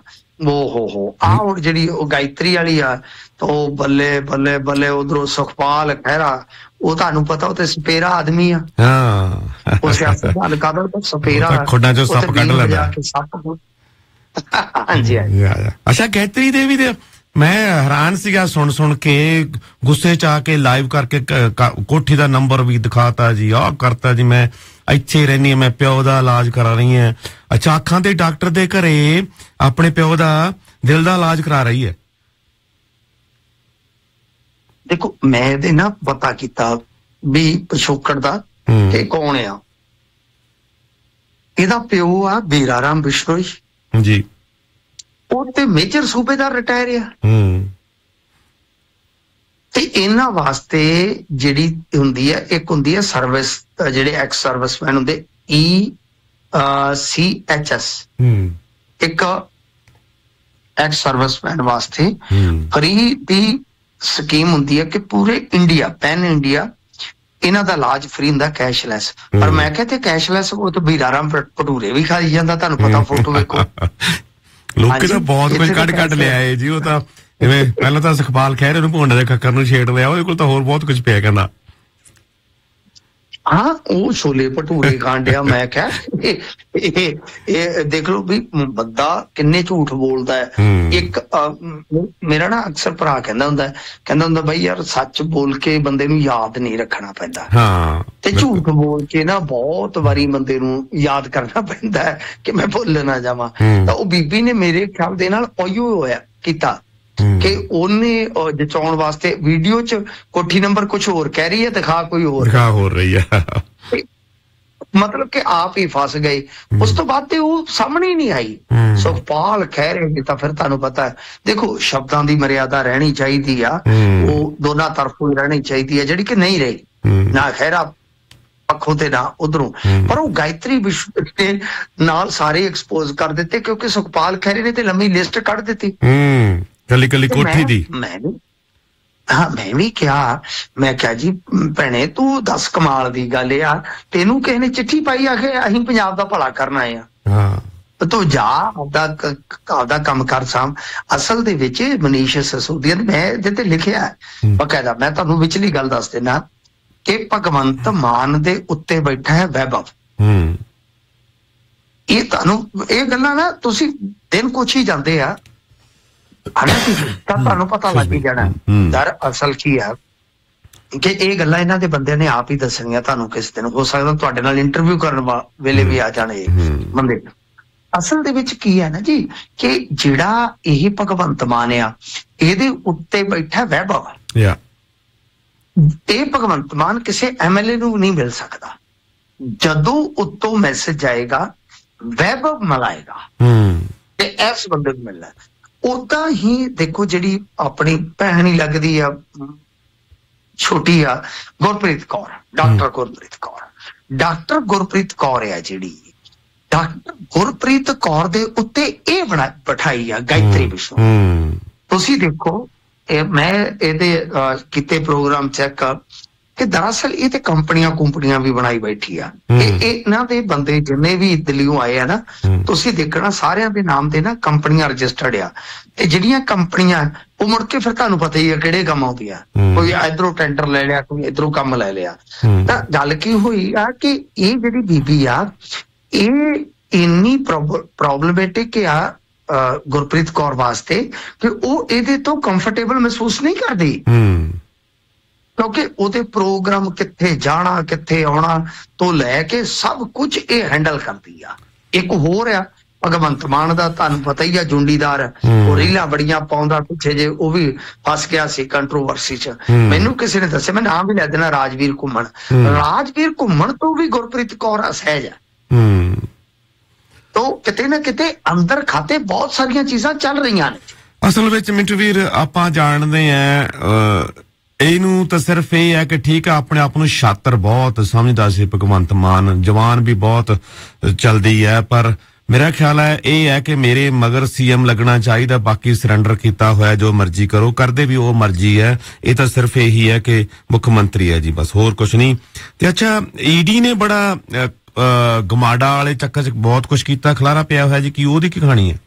ਹੋ ਆ ਹੁਣ ਜਿਹੜੀ ਉਹ ਗਾਇਤਰੀ ਵਾਲੀ ਆ ਤਾਂ ਉਹ ਬੱਲੇ ਬੱਲੇ ਬੱਲੇ, ਉਧਰੋਂ ਸੁਖਪਾਲ ਖਹਿਰਾ, ਉਹ ਤੁਹਾਨੂੰ ਪਤਾ ਉਹ ਤੇ ਸਪੇਰਾ ਆਦਮੀ ਆ। ਉਹ ਸਿਆਸਤ ਗੱਲ ਕਰਦਾ ਸਪੇਰਾ ਖੁੱਡਾਂ ਚੋਂ ਸੱਪ ਕੱਢ ਲੈਂਦਾ। ਹਾਂਜੀ ਹਾਂਜੀ। ਅੱਛਾ, ਗਾਇਤਰੀ ਦੇਵੀ ਦੇ ਮੈਂ ਹੈਰਾਨ ਸੀਗਾ ਸੁਣ ਕੇ, ਗੁੱਸੇ ਚ ਆ ਕੇ ਲਾਈਵ ਕਰਕੇ ਕੋਠੀ ਦਾ ਨੰਬਰ ਵੀ ਦਿਖਾਤਾ ਜੀ, ਆਹ ਕਰਤਾ ਜੀ, ਮੈਂ ਇੱਥੇ ਰਹਿੰਦੀ ਹਾਂ, ਮੈਂ ਪਿਓ ਦਾ ਇਲਾਜ ਕਰਾ ਰਹੀ ਹਾਂ। ਅੱਛਾ, ਅੱਖਾਂ ਤੇ ਡਾਕਟਰ ਦੇ ਘਰੇ ਆਪਣੇ ਪਿਓ ਦਾ ਦਿਲ ਦਾ ਇਲਾਜ ਕਰਾ ਰਹੀ ਹੈ। ਦੇਖੋ ਮੈਂ ਇਹਦੇ ਨਾ ਪਤਾ ਕੀਤਾ ਵੀ ਪਿਛੋਕੜ ਦਾ ਕਿ ਕੌਣ ਆ। ਇਹਦਾ ਪਿਓ ਆ ਬੀਰਾ ਰਾਮ ਬਿਸ਼ਨੋਈ ਜੀ, ਉਹ ਤੇ ਮੇਜਰ ਸੂਬੇਦਾਰ ਰਿਟਾਇਰ ਆ। ਤੇ ਇਹਨਾਂ ਵਾਸਤੇ ਜਿਹੜੀ ਹੁੰਦੀ ਹੈ, ਇੱਕ ਹੁੰਦੀ ਹੈ ਸਰਵਿਸ, ਜਿਹੜੇ ਐਕਸ ਸਰਵਿਸਮੈਨ ਹੁੰਦੇ ECHS, ਇੱਕ ਐਕਸ ਸਰਵਿਸਮੈਨ ਵਾਸਤੇ ਫਰੀ ਦੀ ਸਕੀਮ ਹੁੰਦੀ ਹੈ ਕਿ ਪੂਰੇ ਇੰਡੀਆ, ਪੈਨ ਇੰਡੀਆ ਇਹਨਾਂ ਦਾ ਇਲਾਜ ਫਰੀ ਹੁੰਦਾ, ਕੈਸ਼ਲੈਸ। ਪਰ ਮੈਂ ਕਿਹਾ ਤੇ ਕੈਸ਼ਲੈਸ ਉਹ ਤਾਂ ਬੀਰਾ ਰਾਮ ਭਟੂਰੇ ਵੀ ਖਾਈ ਜਾਂਦਾ, ਤੁਹਾਨੂੰ ਪਤਾ, ਫੋਟੋ ਵੇਖੋ। ਲੋਕੀ ਤਾਂ ਬਹੁਤ ਕੁਝ ਕੱਢ ਲਿਆ ਜੀ। ਉਹ ਤਾਂ ਜਿਵੇਂ ਪਹਿਲਾਂ ਤਾਂ ਸੁਖਪਾਲ ਖਹਿਰੇ ਨੂੰ ਭੁੰਡ ਦੇ ਖੱਕਰ ਨੂੰ ਛੇੜ ਲਿਆ, ਉਹਦੇ ਕੋਲ ਤਾਂ ਹੋਰ ਬਹੁਤ ਕੁਝ ਪਿਆ ਕਹਿੰਦਾ। ਹਾਂ, ਉਹ ਛੋਲੇ ਭਟੂਰੇ ਖਾਣ ਡਿਆ। ਮੈਂ ਕਿਹਾ ਇਹ ਦੇਖ ਲਓ ਵੀ ਬੰਦਾ ਕਿੰਨੇ ਝੂਠ ਬੋਲਦਾ ਹੈ। ਇੱਕ ਮੇਰਾ ਨਾ ਅਕਸਰ ਭਰਾ ਕਹਿੰਦਾ ਹੁੰਦਾ ਬਾਈ ਯਾਰ, ਸੱਚ ਬੋਲ ਕੇ ਬੰਦੇ ਨੂੰ ਯਾਦ ਨਹੀਂ ਰੱਖਣਾ ਪੈਂਦਾ, ਤੇ ਝੂਠ ਬੋਲ ਕੇ ਨਾ ਬਹੁਤ ਵਾਰੀ ਬੰਦੇ ਨੂੰ ਯਾਦ ਕਰਨਾ ਪੈਂਦਾ ਹੈ ਕਿ ਮੈਂ ਭੁੱਲ ਨਾ ਜਾਵਾਂ। ਤਾਂ ਉਹ ਬੀਬੀ ਨੇ ਮੇਰੇ ਖਿਆਲ ਦੇ ਨਾਲ ਉਹੀਓ ਹੋਇਆ ਕੀਤਾ ਕਿ ਉਹਨੇ ਜਚਾਉਣ ਵਾਸਤੇ ਵੀਡੀਓ ਚ ਕੋਠੀ ਨੰਬਰ ਕੁਛ ਹੋਰ ਕਹਿ ਰਹੀ ਹੈ, ਦਿਖਾ ਕੋਈ ਹੋਰ ਰਹੀ ਹੈ, ਮਤਲਬ ਕਿ ਆਪ ਹੀ ਫਸ ਗਏ। ਉਸ ਤੋਂ ਬਾਅਦ ਤੇ ਉਹ ਸਾਹਮਣੇ ਹੀ ਨਹੀਂ ਆਈ ਸੁਖਪਾਲ ਖਹਿਰੇ ਦੀ। ਤਾਂ ਫਿਰ ਤੁਹਾਨੂੰ ਪਤਾ, ਦੇਖੋ ਸ਼ਬਦਾਂ ਦੀ ਮਰਿਆਦਾ ਰਹਿਣੀ ਚਾਹੀਦੀ ਆ, ਉਹ ਦੋਨਾਂ ਤਰਫੋਂ ਹੀ ਰਹਿਣੀ ਚਾਹੀਦੀ ਹੈ, ਜਿਹੜੀ ਕਿ ਨਹੀਂ ਰਹੀ, ਨਾ ਖਹਿਰਾ ਪੱਖੋਂ ਤੇ ਨਾ ਉਧਰੋਂ। ਪਰ ਉਹ ਗਾਇਤਰੀ ਵਿਸ਼ਵ ਦੇ ਨਾਲ ਸਾਰੇ ਐਕਸਪੋਜ਼ ਕਰ ਦਿੱਤੇ, ਕਿਉਂਕਿ ਸੁਖਪਾਲ ਖਹਿਰੇ ਨੇ ਤੇ ਲੰਮੀ ਲਿਸਟ ਕੱਢ ਦਿੱਤੀ ਕੱਲੀ ਕੋਠੀ ਦੀ। ਮੈਂ ਵੀ ਕਿਹਾ, ਮੈਂ ਕਿਹਾ ਜੀ ਭੈਣੇ ਤੂੰ ਦੱਸ, ਕਮਾਲ ਦੀ ਗੱਲ ਆ, ਤੈਨੂੰ ਕਿਸੇ ਨੇ ਚਿੱਠੀ ਪਾਈ ਆ ਕੇ ਅਸੀਂ ਪੰਜਾਬ ਦਾ ਭਲਾ ਕਰਨ ਆਏ ਆ, ਤੂੰ ਜਾ ਆਪਦਾ ਕੰਮ ਕਰ ਸਾਂਭ। ਅਸਲ ਦੇ ਵਿੱਚ ਮਨੀਸ਼ ਸਸੋਦੀਆ ਨੇ ਮੈਂ ਜਿੱਥੇ ਲਿਖਿਆ ਬਕਾਇਦਾ, ਮੈਂ ਤੁਹਾਨੂੰ ਵਿਚਲੀ ਗੱਲ ਦੱਸ ਦਿੰਦਾ ਕਿ ਭਗਵੰਤ ਮਾਨ ਦੇ ਉੱਤੇ ਬੈਠਾ ਹੈ ਵੈਭਵ। ਇਹ ਤੁਹਾਨੂੰ ਇਹ ਗੱਲਾਂ ਨਾ ਤੁਸੀਂ ਦਿਨ ਕੁਛ ਹੀ ਜਾਂਦੇ ਆ ਤਾਂ ਤੁਹਾਨੂੰ ਪਤਾ ਲੱਗ ਹੀ ਜਾਣਾ ਦਰ ਅਸਲ ਕੀ ਆ, ਕਿ ਇਹ ਗੱਲਾਂ ਇਹਨਾਂ ਦੇ ਬੰਦਿਆਂ ਨੇ ਆਪ ਹੀ ਦੱਸਣੀਆਂ ਤੁਹਾਨੂੰ। ਕਿਸੇ ਦਿਨ ਹੋ ਸਕਦਾ ਤੁਹਾਡੇ ਨਾਲ ਇੰਟਰਵਿਊ ਕਰਨ ਵੇਲੇ ਵੀ ਆ ਜਾਣੇ ਬੰਦੇ। ਅਸਲ ਦੇ ਵਿੱਚ ਕੀ ਹੈ ਨਾ ਜੀ, ਕਿ ਜਿਹੜਾ ਇਹ ਭਗਵੰਤ ਮਾਨ ਆ, ਇਹਦੇ ਉੱਤੇ ਬੈਠਾ ਵੈਭਵ। ਇਹ ਭਗਵੰਤ ਮਾਨ ਕਿਸੇ MLA ਨੂੰ ਨਹੀਂ ਮਿਲ ਸਕਦਾ। ਜਦੋਂ ਉੱਤੋਂ ਮੈਸੇਜ ਆਏਗਾ ਵੈਭਵ ਮਲਾਏਗਾ ਤੇ ਇਸ ਬੰਦੇ ਨੂੰ ਮਿਲਣਾ। ਉਦਾਂ ਹੀ ਦੇਖੋ, ਜਿਹੜੀ ਆਪਣੀ ਭੈਣ ਹੀ ਲੱਗਦੀ ਆ, ਛੋਟੀ ਆ, ਗੁਰਪ੍ਰੀਤ ਕੌਰ, ਡਾਕਟਰ ਗੁਰਪ੍ਰੀਤ ਕੌਰ ਆ, ਜਿਹੜੀ ਡਾਕਟਰ ਗੁਰਪ੍ਰੀਤ ਕੌਰ ਦੇ ਉੱਤੇ ਇਹ ਬਿਠਾਈ ਆ ਗਾਇਤਰੀ ਵਿਸ਼ਨੂੰ। ਤੁਸੀਂ ਦੇਖੋ, ਮੈਂ ਇਹਦੇ ਕੀਤੇ ਪ੍ਰੋਗਰਾਮ ਚੈੱਕ ਕਿ ਦਰਅਸਲ ਇਹ ਤੇ ਕੰਪਨੀਆਂ ਵੀ ਬਣਾਈ ਬੈਠੀ ਆ। ਇਹਨਾਂ ਦੇ ਬੰਦੇ ਜਿੰਨੇ ਵੀ ਦਿੱਲੀੋਂ ਆਏ ਆ ਨਾ, ਤੁਸੀਂ ਦੇਖਣਾ ਸਾਰਿਆਂ ਦੇ ਨਾਮ ਤੇ ਨਾ ਕੰਪਨੀਆਂ ਰਜਿਸਟਰਡ ਆ। ਤੇ ਜਿਹੜੀਆਂ ਕੰਪਨੀਆਂ ਉਹ ਮੁੜ ਕੇ ਫਿਰ ਤੁਹਾਨੂੰ ਪਤਾ ਹੀ ਆ ਕਿਹੜੇ ਕੰਮ ਆਉਂਦੀਆਂ, ਕੋਈ ਇਧਰੋਂ ਟੈਂਡਰ ਲੈ ਲਿਆ, ਕੋਈ ਇਧਰੋਂ ਕੰਮ ਲੈ ਲਿਆ। ਤਾਂ ਗੱਲ ਕੀ ਹੋਈ ਆ ਕਿ ਇਹ ਜਿਹੜੀ ਬੀਬੀ ਆ, ਇਹ ਇੰਨੀ ਪ੍ਰੋਬਲਮੈਟਿਕ ਆ ਗੁਰਪ੍ਰੀਤ ਕੌਰ ਵਾਸਤੇ ਕਿ ਉਹ ਇਹਦੇ ਤੋਂ ਕੰਫਰਟੇਬਲ ਮਹਿਸੂਸ ਨਹੀਂ ਕਰਦੀ, ਕਿਉਂਕਿ ਉਹਦੇ ਪ੍ਰੋਗਰਾਮ ਕਿੱਥੇ ਜਾਣਾ ਕਿੱਥੇ ਆਉਣਾ ਤੋਂ ਲੈ ਕੇ ਸਭ ਕੁਝ ਇਹ ਹੈਂਡਲ ਕਰਦੀ ਆ। ਇੱਕ ਹੋਰ ਆ ਭਗਵੰਤ ਮਾਨ ਦਾ, ਤੁਹਾਨੂੰ ਪਤਾ ਹੀ ਆ, ਜੁੰਡੀਦਾਰ, ਉਹ ਰੀਲਾਂ ਬੜੀਆਂ ਪਾਉਂਦਾ, ਪਿੱਛੇ ਜੇ ਉਹ ਵੀ ਫਸ ਗਿਆ ਸੀ ਕੰਟਰੋਵਰਸੀ ਚ। ਮੈਨੂੰ ਕਿਸੇ ਨੇ ਦੱਸਿਆ, ਮੈਂ ਨਾਮ ਵੀ ਲੈ ਦੇਣਾ, ਰਾਜਵੀਰ ਘੁੰਮਣ ਤੋਂ ਵੀ ਗੁਰਪ੍ਰੀਤ ਕੌਰ ਅਸਹਿਜ ਆ। ਤੋਂ ਕਿਤੇ ਨਾ ਕਿਤੇ ਅੰਦਰ ਖਾਤੇ ਬਹੁਤ ਸਾਰੀਆਂ ਚੀਜ਼ਾਂ ਚੱਲ ਰਹੀਆਂ ਨੇ। ਅਸਲ ਵਿੱਚ ਮਿੰਟੂ ਵੀਰ, ਆਪਾਂ ਜਾਣਦੇ ਆ ਇਹਨੂੰ ਤਾਂ ਸਿਰਫ ਇਹ ਹੈ ਕਿ ਠੀਕ ਆ, ਆਪਣੇ ਆਪ ਨੂੰ ਛਾਤਰ ਬਹੁਤ ਸਮਝਦਾ ਸੀ ਭਗਵੰਤ ਮਾਨ, ਜਵਾਨ ਵੀ ਬਹੁਤ ਚਲਦੀ ਹੈ, ਪਰ ਮੇਰਾ ਖਿਆਲ ਹੈ ਇਹ ਹੈ ਕਿ ਮੇਰੇ ਮਗਰ CM ਲੱਗਣਾ ਚਾਹੀਦਾ, ਬਾਕੀ ਸਰੈਂਡਰ ਕੀਤਾ ਹੋਇਆ, ਜੋ ਮਰਜ਼ੀ ਕਰੋ, ਕਰਦੇ ਵੀ ਉਹ ਮਰਜ਼ੀ ਹੈ। ਇਹ ਤਾਂ ਸਿਰਫ ਇਹੀ ਹੈ ਕਿ ਮੁੱਖ ਮੰਤਰੀ ਹੈ ਜੀ, ਬਸ, ਹੋਰ ਕੁਛ ਨਹੀਂ। ਤੇ ਅੱਛਾ, ED ਨੇ ਬੜਾ ਗਮਾਡਾ ਵਾਲੇ ਚੱਕਰ ਚ ਬਹੁਤ ਕੁਛ ਕੀਤਾ, ਖਲਾਰਾ ਪਿਆ ਹੋਇਆ ਜੀ, ਕੀ ਉਹਦੀ ਕੀ ਕਹਾਣੀ ਹੈ?